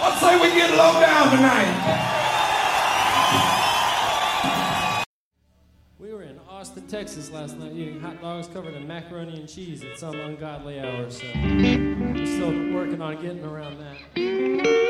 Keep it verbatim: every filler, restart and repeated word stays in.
Let's say we get low down tonight. We were in Austin, Texas last night eating hot dogs covered in macaroni and cheese at some ungodly hour, so we're still working on getting around that.